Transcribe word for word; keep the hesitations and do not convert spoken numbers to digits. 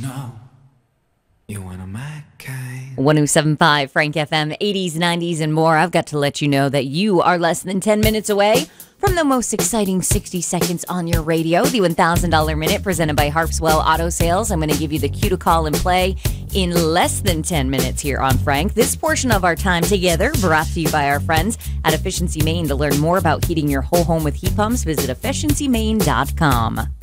know you're one of my kind. one oh seven point five Frank F M, eighties, nineties, and more. I've got to let you know that you are less than ten minutes away from the most exciting sixty seconds on your radio, the one thousand dollars Minute presented by Harpswell Auto Sales. I'm going to give you the cue to call and play in less than ten minutes here on Frank. This portion of our time together brought to you by our friends at Efficiency Maine. To learn more about heating your whole home with heat pumps, visit efficiency maine dot com.